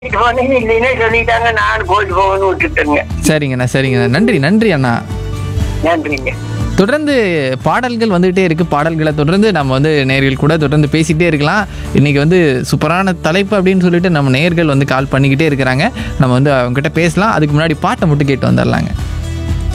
போனீங்க இல்லைன்னா சொல்லிட்டாங்க, நான் போயிட்டு போகணும்னு விட்டுட்டேங்க. சரிங்கண்ணா சரிங்கண்ணா, நன்றி நன்றி அண்ணா. நன்றிங்க. தொடர்ந்து பாடல்கள் வந்துகிட்டே இருக்குது. பாடல்களை தொடர்ந்து நம்ம வந்து நேயர்கள் கூட தொடர்ந்து பேசிகிட்டே இருக்கலாம். இன்றைக்கி வந்து சூப்பரான தலைப்பு அப்படின்னு சொல்லிட்டு நம்ம நேயர்கள் வந்து கால் பண்ணிக்கிட்டே இருக்கிறாங்க. நம்ம வந்து அவங்ககிட்ட பேசலாம். அதுக்கு முன்னாடி பாட்டை மட்டும் கேட்டு வந்துடலாங்க.